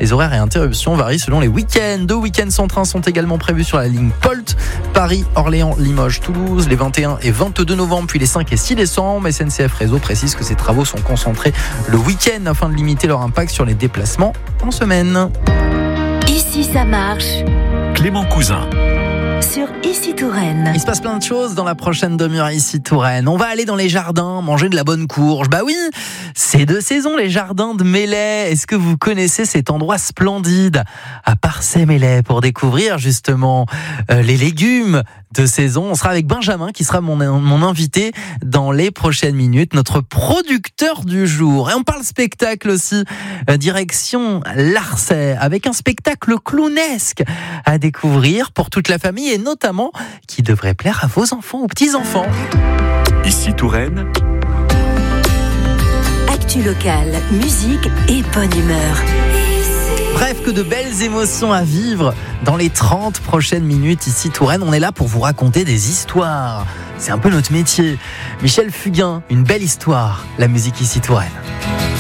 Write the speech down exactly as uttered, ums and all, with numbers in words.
Les horaires et interruptions varient selon les week-ends. Deux week-ends sans train sont également prévus sur la ligne Polt, Paris, Orléans, Limoges, Toulouse, les vingt et un et vingt-deux novembre, puis les cinq et six décembre. S N C F Réseau précise que ces travaux sont concentrés le week-end afin de limiter leur impact sur les déplacements en semaine. Ici ça marche. Clément Cousin. Sur Ici Touraine. Il se passe plein de choses dans la prochaine demi-heure ici Touraine. On va aller dans les jardins, manger de la bonne courge. Bah oui, c'est de saison les jardins de Melay. Est-ce que vous connaissez cet endroit splendide à Parçay-Melay pour découvrir justement euh, les légumes de saison? On sera avec Benjamin qui sera mon, mon invité dans les prochaines minutes, notre producteur du jour. Et on parle spectacle aussi, euh, direction Larçay, avec un spectacle clownesque à découvrir pour toute la famille et notamment qui devrait plaire à vos enfants ou petits-enfants. Ici Touraine. Actu locale, musique et bonne humeur. Bref, que de belles émotions à vivre dans les trente prochaines minutes ici Touraine. On est là pour vous raconter des histoires. C'est un peu notre métier. Michel Fugain, une belle histoire. La musique ici Touraine.